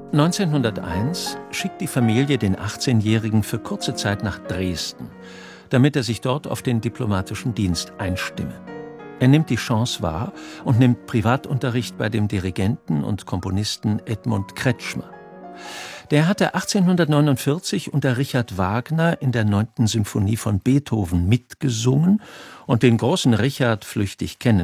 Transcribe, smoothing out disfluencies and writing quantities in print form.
1901 schickt die Familie den 18-Jährigen für kurze Zeit nach Dresden, damit er sich dort auf den diplomatischen Dienst einstimme. Er nimmt die Chance wahr und nimmt Privatunterricht bei dem Dirigenten und Komponisten Edmund Kretschmer. Der hatte 1849 unter Richard Wagner in der 9. Symphonie von Beethoven mitgesungen und den großen Richard flüchtig kennengelernt.